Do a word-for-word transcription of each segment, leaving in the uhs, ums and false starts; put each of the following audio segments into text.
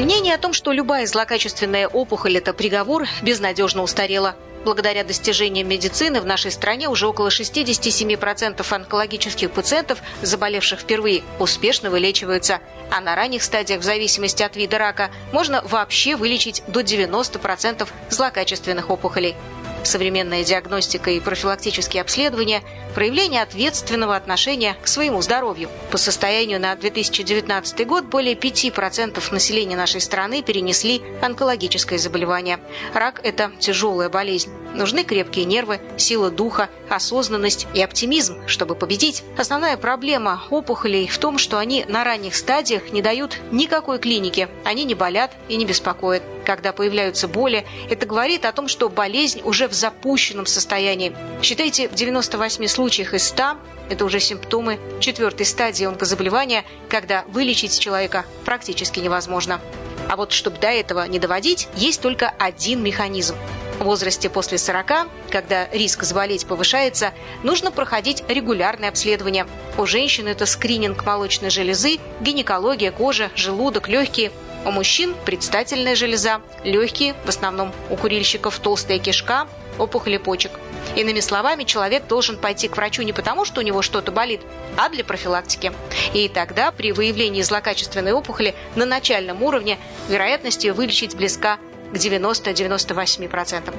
Мнение о том, что любая злокачественная опухоль – это приговор, безнадежно устарело. Благодаря достижениям медицины в нашей стране уже около шестьдесят семь процентов онкологических пациентов, заболевших впервые, успешно вылечиваются. А на ранних стадиях, в зависимости от вида рака, можно вообще вылечить до девяноста процентов злокачественных опухолей. Современная диагностика и профилактические обследования – проявление ответственного отношения к своему здоровью. По состоянию на две тысячи девятнадцатый год более пяти процентов населения нашей страны перенесли онкологическое заболевание. Рак – это тяжелая болезнь. Нужны крепкие нервы, сила духа, осознанность и оптимизм, чтобы победить. Основная проблема опухолей в том, что они на ранних стадиях не дают никакой клиники. Они не болят и не беспокоят. Когда появляются боли, это говорит о том, что болезнь уже в запущенном состоянии. Считайте, в девяноста восьми случаях из ста это уже симптомы четвертой стадии онкозаболевания, когда вылечить человека практически невозможно. А вот чтобы до этого не доводить, есть только один механизм. В возрасте после сорока, когда риск заболеть повышается, нужно проходить регулярное обследование. У женщин это скрининг молочной железы, гинекология, кожа, желудок, легкие. У мужчин предстательная железа, легкие, в основном у курильщиков толстая кишка, опухоли почек. Иными словами, человек должен пойти к врачу не потому, что у него что-то болит, а для профилактики. И тогда при выявлении злокачественной опухоли на начальном уровне вероятность ее вылечить близка к девяноста-девяноста восьми процентам.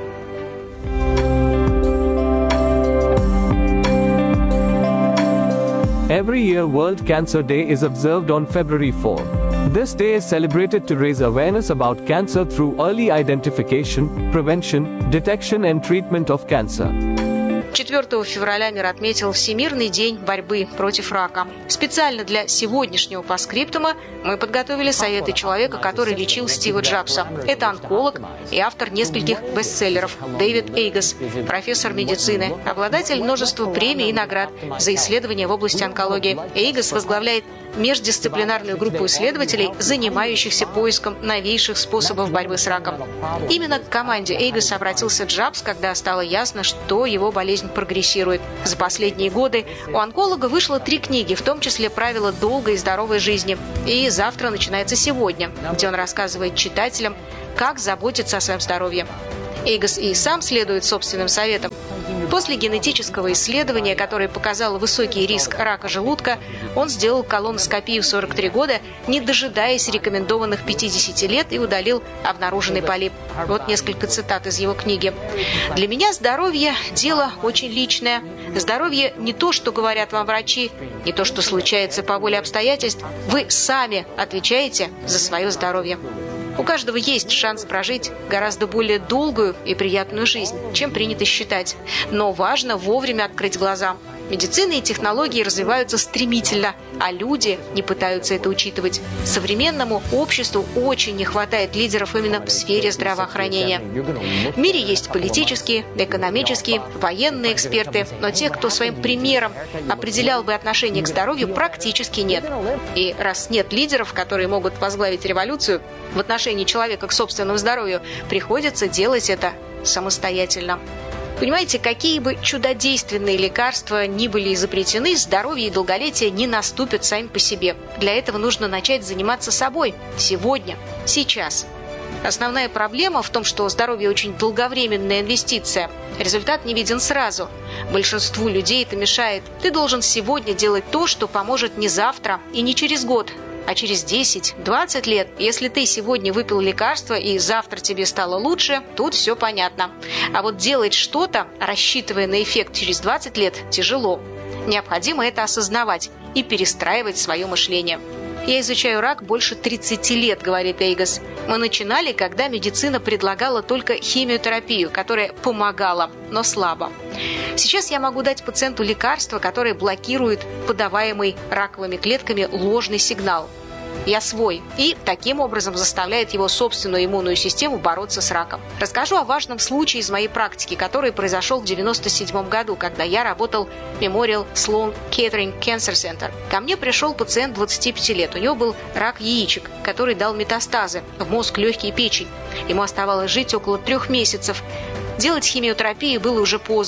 Every year, World Cancer Day is observed on February fourth. This day is celebrated to raise awareness about cancer through early identification, prevention, detection and treatment of cancer. четвёртого февраля мир отметил Всемирный день борьбы против рака. Специально для сегодняшнего паскриптума мы подготовили советы человека, который лечил Стива Джобса. Это онколог и автор нескольких бестселлеров Дэвид Эйгос, профессор медицины, обладатель множества премий и наград за исследования в области онкологии. Эйгос возглавляет междисциплинарную группу исследователей, занимающихся поиском новейших способов борьбы с раком. Именно к команде Эйгоса обратился Джобс, когда стало ясно, что его болезнь прогрессирует. За последние годы у онколога вышло три книги, в том числе «Правила долгой и здоровой жизни». И «Завтра начинается сегодня», где он рассказывает читателям, как заботиться о своем здоровье. Эйгос и сам следует собственным советам. После генетического исследования, которое показало высокий риск рака желудка, он сделал колоноскопию в сорок три года, не дожидаясь рекомендованных пятидесяти лет, и удалил обнаруженный полип. Вот несколько цитат из его книги. «Для меня здоровье – дело очень личное. Здоровье не то, что говорят вам врачи, не то, что случается по воле обстоятельств. Вы сами отвечаете за свое здоровье». У каждого есть шанс прожить гораздо более долгую и приятную жизнь, чем принято считать. Но важно вовремя открыть глаза. Медицина и технологии развиваются стремительно, а люди не пытаются это учитывать. Современному обществу очень не хватает лидеров именно в сфере здравоохранения. В мире есть политические, экономические, военные эксперты, но тех, кто своим примером определял бы отношение к здоровью, практически нет. И раз нет лидеров, которые могут возглавить революцию в отношении человека к собственному здоровью, приходится делать это самостоятельно. Понимаете, какие бы чудодейственные лекарства ни были изобретены, здоровье и долголетие не наступят сами по себе. Для этого нужно начать заниматься собой сегодня, сейчас. Основная проблема в том, что здоровье очень долговременная инвестиция. Результат не виден сразу. Большинству людей это мешает. Ты должен сегодня делать то, что поможет не завтра и не через год, а через десять-двадцать лет. Если ты сегодня выпил лекарство и завтра тебе стало лучше, тут все понятно. А вот делать что-то, рассчитывая на эффект через двадцать лет, тяжело. Необходимо это осознавать и перестраивать свое мышление. «Я изучаю рак больше тридцати лет», — говорит Эйгос. «Мы начинали, когда медицина предлагала только химиотерапию, которая помогала, но слабо. Сейчас я могу дать пациенту лекарство, которое блокирует подаваемый раковыми клетками ложный сигнал. Я свой», и таким образом заставляет его собственную иммунную систему бороться с раком. Расскажу о важном случае из моей практики, который произошел в девяносто седьмом году, когда я работал в Memorial Sloan Kettering Cancer Center. Ко мне пришел пациент двадцати пяти лет. У него был рак яичек, который дал метастазы в мозг, легкие и печень. Ему оставалось жить около трех месяцев. Делать химиотерапию было уже поздно.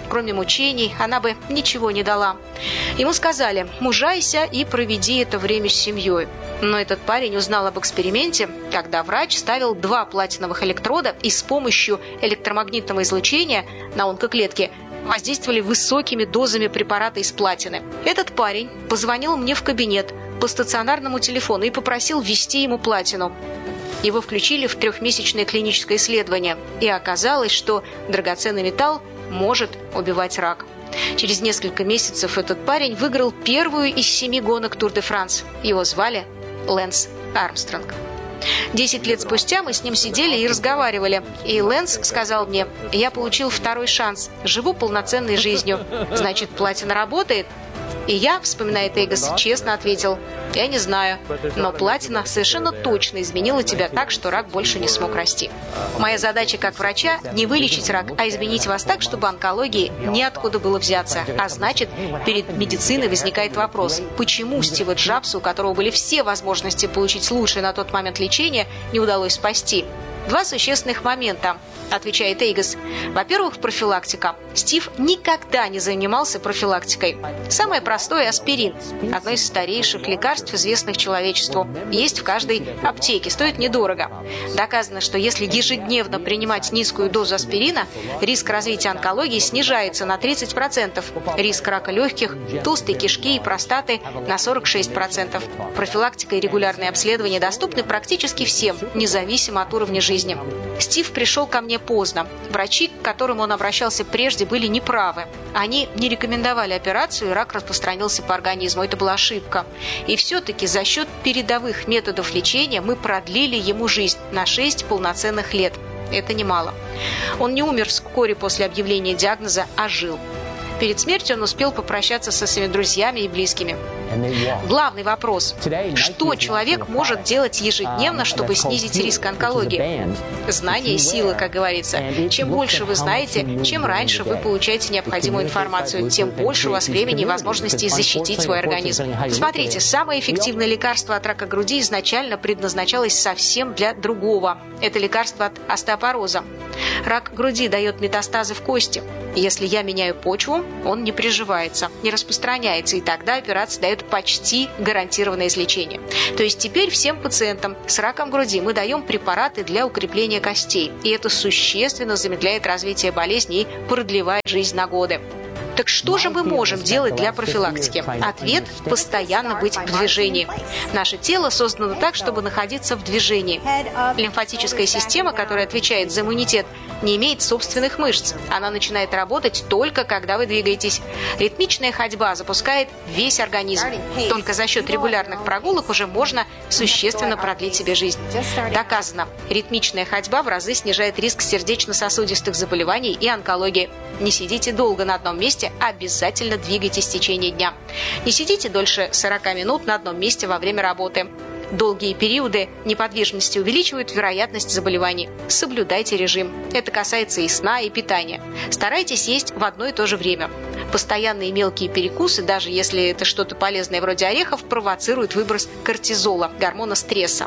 Кроме мучений, она бы ничего не дала. Ему сказали: мужайся и проведи это время с семьей. Но этот парень узнал об эксперименте, когда врач ставил два платиновых электрода и с помощью электромагнитного излучения на онкоклетки воздействовали высокими дозами препарата из платины. Этот парень позвонил мне в кабинет по стационарному телефону и попросил ввести ему платину. Его включили в трехмесячное клиническое исследование, и оказалось, что драгоценный металл может убивать рак. Через несколько месяцев этот парень выиграл первую из семи гонок Тур-де-Франс. Его звали Лэнс Армстронг. Десять лет спустя мы с ним сидели и разговаривали, и Лэнс сказал мне: я получил второй шанс, живу полноценной жизнью. Значит, платина работает? И я, вспоминая Эйгос, честно ответил: я не знаю, но платина совершенно точно изменила тебя так, что рак больше не смог расти. Моя задача как врача – не вылечить рак, а изменить вас так, чтобы онкологии неоткуда было взяться. А значит, перед медициной возникает вопрос: почему Стиву Джобсу, у которого были все возможности получить лучшее на тот момент лечение, не удалось спасти? Два существенных момента, отвечает Эйгос. Во-первых, профилактика. Стив никогда не занимался профилактикой. Самое простое – аспирин. Одно из старейших лекарств, известных человечеству. Есть в каждой аптеке, стоит недорого. Доказано, что если ежедневно принимать низкую дозу аспирина, риск развития онкологии снижается на тридцать процентов. Риск рака легких, толстой кишки и простаты на сорок шесть процентов. Профилактика и регулярные обследования доступны практически всем, независимо от уровня жизни. Стив пришел ко мне поздно. Врачи, к которым он обращался прежде, были неправы. Они не рекомендовали операцию, и рак распространился по организму. Это была ошибка. И все-таки за счет передовых методов лечения мы продлили ему жизнь на шесть полноценных лет. Это немало. Он не умер вскоре после объявления диагноза, а жил. Перед смертью он успел попрощаться со своими друзьями и близкими. Главный вопрос: что человек может делать ежедневно, чтобы снизить риск онкологии? Знание и сила, как говорится. Чем больше вы знаете, чем раньше вы получаете необходимую информацию, тем больше у вас времени и возможностей защитить свой организм. Смотрите, самое эффективное лекарство от рака груди изначально предназначалось совсем для другого. Это лекарство от остеопороза. Рак груди дает метастазы в кости. Если я меняю почву, он не приживается, не распространяется, и тогда операция дает почти гарантированное излечение. То есть теперь всем пациентам с раком груди мы даем препараты для укрепления костей, и это существенно замедляет развитие болезни и продлевает жизнь на годы. Так что же мы можем делать для профилактики? Ответ – постоянно быть в движении. Наше тело создано так, чтобы находиться в движении. Лимфатическая система, которая отвечает за иммунитет, не имеет собственных мышц. Она начинает работать только когда вы двигаетесь. Ритмичная ходьба запускает весь организм. Только за счет регулярных прогулок уже можно существенно продлить себе жизнь. Доказано, ритмичная ходьба в разы снижает риск сердечно-сосудистых заболеваний и онкологии. Не сидите долго на одном месте, обязательно двигайтесь в течение дня. Не сидите дольше сорок минут на одном месте во время работы. Долгие периоды неподвижности увеличивают вероятность заболеваний. Соблюдайте режим. Это касается и сна, и питания. Старайтесь есть в одно и то же время. Постоянные мелкие перекусы, даже если это что-то полезное вроде орехов, провоцируют выброс кортизола, гормона стресса.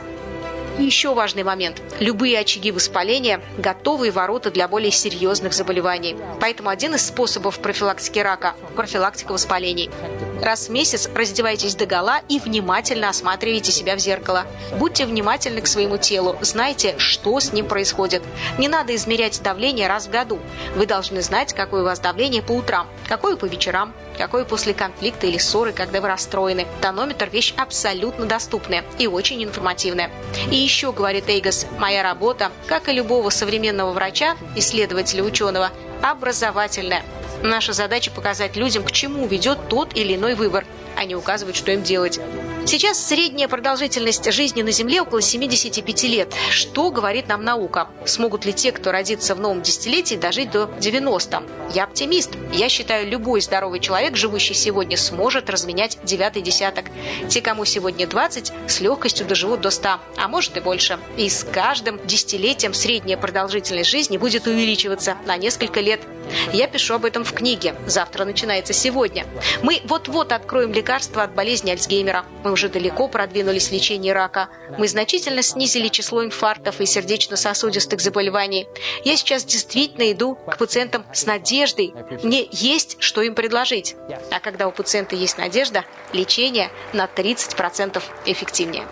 И еще важный момент. Любые очаги воспаления – готовые ворота для более серьезных заболеваний. Поэтому один из способов профилактики рака – профилактика воспалений. Раз в месяц раздевайтесь догола и внимательно осматривайте себя в зеркало. Будьте внимательны к своему телу, знайте, что с ним происходит. Не надо измерять давление раз в году. Вы должны знать, какое у вас давление по утрам, какое по вечерам, какое после конфликта или ссоры, когда вы расстроены. Тонометр – вещь абсолютно доступная и очень информативная. И еще, говорит Эйгос, моя работа, как и любого современного врача, исследователя, ученого, образовательная. Наша задача показать людям, к чему ведет тот или иной выбор, а не указывать, что им делать. Сейчас средняя продолжительность жизни на Земле около семидесяти пяти лет. Что говорит нам наука? Смогут ли те, кто родится в новом десятилетии, дожить до девяноста? Я оптимист. Я считаю, любой здоровый человек, живущий сегодня, сможет разменять девятый десяток. Те, кому сегодня двадцать, с легкостью доживут до ста, а может и больше. И с каждым десятилетием средняя продолжительность жизни будет увеличиваться на несколько лет. Я пишу об этом в книге. Завтра начинается сегодня. Мы вот-вот откроем лекарство от болезни Альцгеймера. Мы Мы уже далеко продвинулись в лечении рака. Мы значительно снизили число инфарктов и сердечно-сосудистых заболеваний. Я сейчас действительно иду к пациентам с надеждой. Мне есть что им предложить. А когда у пациента есть надежда, лечение на тридцать процентов эффективнее.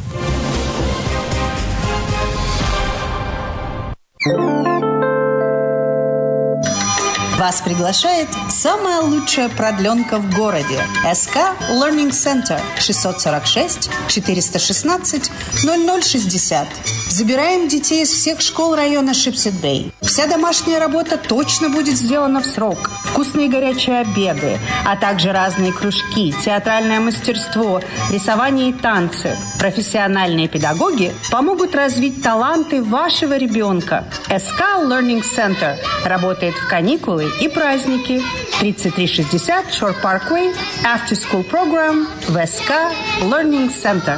Вас приглашает самая лучшая продленка в городе. эс ка Learning Center шестьсот сорок шесть четыреста шестнадцать ноль ноль шестьдесят. Забираем детей из всех школ района Шипсет-Бэй. Вся домашняя работа точно будет сделана в срок. Вкусные горячие обеды, а также разные кружки, театральное мастерство, рисование и танцы. Профессиональные педагоги помогут развить таланты вашего ребенка. эс ка Learning Center работает в каникулы и праздники. тридцать три шестьдесят Shore Parkway, After School Program в эс ка Learning Center.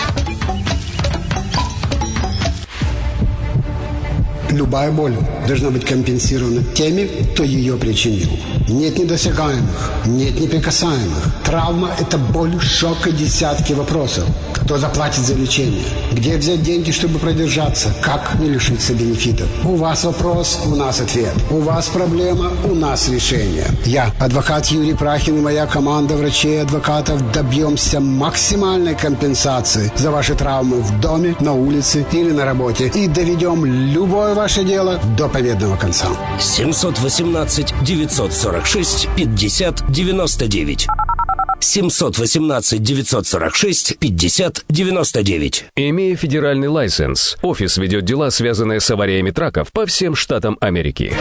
Любая боль должна быть компенсирована теми, кто ее причинил. Нет недосягаемых, нет неприкасаемых. Травма – это боль, шок и десятки вопросов. Кто заплатит за лечение? Где взять деньги, чтобы продержаться? Как не лишиться бенефитов? У вас вопрос, у нас ответ. У вас проблема, у нас решение. Я, адвокат Юрий Прахин и моя команда врачей и адвокатов добьемся максимальной компенсации за ваши травмы в доме, на улице или на работе и доведем любое ваше дело до победного конца. семьсот восемнадцать девятьсот сорок шесть пятьдесят девяносто девять. семьсот восемнадцать девятьсот сорок шесть пятьдесят девяносто девять. Имея федеральный лайсенс, офис ведет дела, связанные с авариями траков по всем штатам Америки.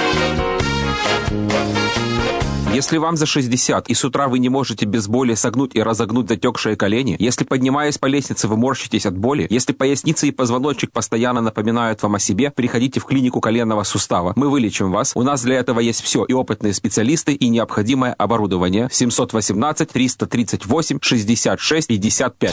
Если вам за шестьдесят, и с утра вы не можете без боли согнуть и разогнуть затекшие колени, если, поднимаясь по лестнице, вы морщитесь от боли, если поясница и позвоночник постоянно напоминают вам о себе, приходите в клинику коленного сустава. Мы вылечим вас. У нас для этого есть все, и опытные специалисты, и необходимое оборудование. семьсот восемнадцать триста тридцать восемь шестьдесят шесть пятьдесят пять.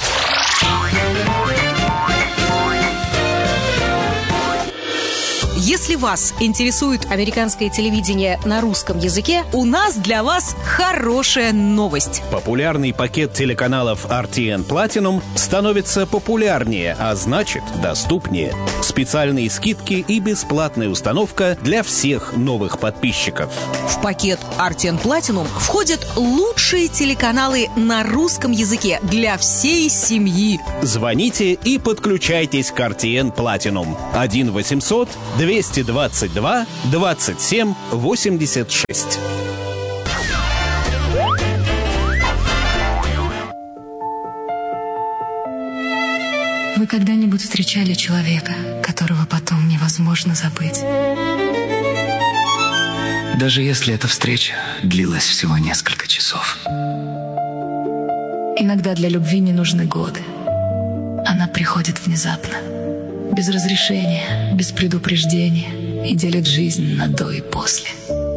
Если вас интересует американское телевидение на русском языке, у нас для вас хорошая новость. Популярный пакет телеканалов ар ти эн Platinum становится популярнее, а значит доступнее. Специальные скидки и бесплатная установка для всех новых подписчиков. В пакет ар ти эн Platinum входят лучшие телеканалы на русском языке для всей семьи. Звоните и подключайтесь к ар ти эн Platinum. один восемьсот двести двадцать два двадцать семь восемьдесят шесть. Вы когда-нибудь встречали человека, которого потом невозможно забыть? Даже если эта встреча длилась всего несколько часов. Иногда для любви не нужны годы. Она приходит внезапно, без разрешения, без предупреждения, и делит жизнь на до и после.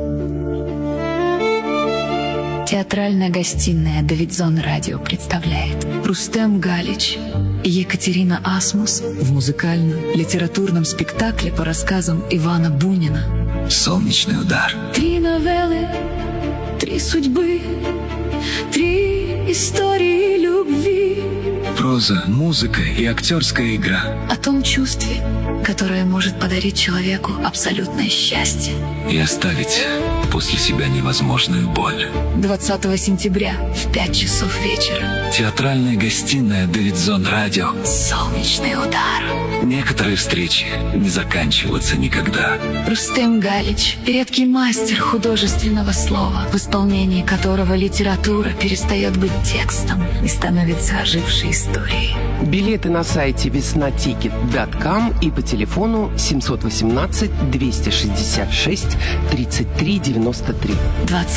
Театральная гостиная «Давидзон Радио» представляет Рустем Галич и Екатерина Асмус в музыкальном литературном спектакле по рассказам Ивана Бунина. «Солнечный удар». Три новеллы, три судьбы, три истории любви. Проза, музыка и актерская игра. О том чувстве, которое может подарить человеку абсолютное счастье. И оставить после себя невозможную боль. двадцатого сентября в пять часов вечера. Театральная гостиная «Давидзон Радио». «Солнечный удар». Некоторые встречи не заканчиваются никогда. Рустем Галич – редкий мастер художественного слова, в исполнении которого литература перестает быть текстом и становится ожившей историей. Билеты на сайте весна тикет точка ком и по телефону семьсот восемнадцать двести шестьдесят шесть тридцать три девяносто три.